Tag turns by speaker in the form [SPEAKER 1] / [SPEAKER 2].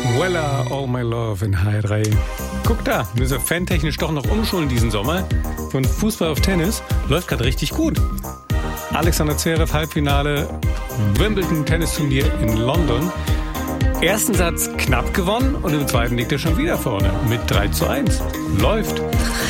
[SPEAKER 1] Voila, All My Love in H3. Guck da, müssen wir fantechnisch doch noch umschulen diesen Sommer. Von Fußball auf Tennis läuft gerade richtig gut. Alexander Zverev, Halbfinale, Wimbledon Tennisturnier in London. Ersten Satz knapp gewonnen und im zweiten liegt er schon wieder vorne mit 3:1. Läuft.